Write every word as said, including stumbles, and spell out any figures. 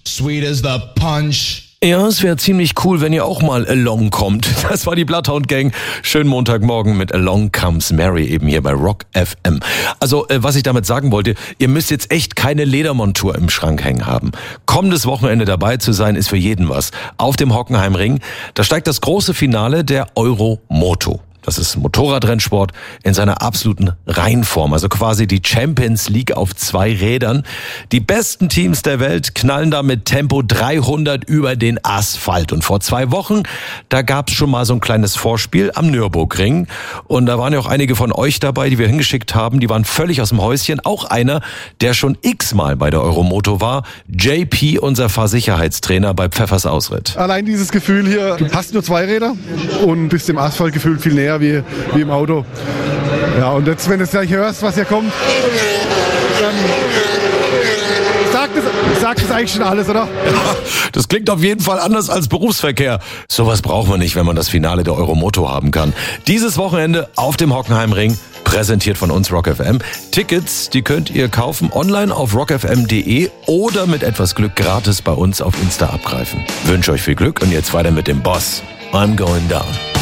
Sweet as the punch. Ja, es wäre ziemlich cool, wenn ihr auch mal along kommt. Das war die Bloodhound Gang. Schönen Montagmorgen mit Along Comes Mary eben hier bei Rock F M. Also, äh, was ich damit sagen wollte, ihr müsst jetzt echt keine Ledermontur im Schrank hängen haben. Kommendes Wochenende dabei zu sein, ist für jeden was. Auf dem Hockenheimring, da steigt das große Finale der Euromoto. Das ist Motorradrennsport in seiner absoluten Reinform, also quasi die Champions League auf zwei Rädern. Die besten Teams der Welt knallen da mit Tempo dreihundert über den Asphalt. Und vor zwei Wochen, da gab's schon mal so ein kleines Vorspiel am Nürburgring. Und da waren ja auch einige von euch dabei, die wir hingeschickt haben. Die waren völlig aus dem Häuschen. Auch einer, der schon x-mal bei der Euromoto war. J P, unser Fahrsicherheitstrainer bei Pfeffers Ausritt. Allein dieses Gefühl hier, du hast nur zwei Räder und bist dem Asphalt gefühlt viel näher Wie, wie im Auto. Ja, und jetzt, wenn du gleich hörst, was hier kommt, dann sagt es, sagt es eigentlich schon alles, oder? Ja, das klingt auf jeden Fall anders als Berufsverkehr. Sowas braucht man nicht, wenn man das Finale der Euromoto haben kann. Dieses Wochenende auf dem Hockenheimring, präsentiert von uns Rock F M. Tickets, die könnt ihr kaufen online auf rock f m punkt d e oder mit etwas Glück gratis bei uns auf Insta abgreifen. Wünsche euch viel Glück und jetzt weiter mit dem Boss. I'm going down.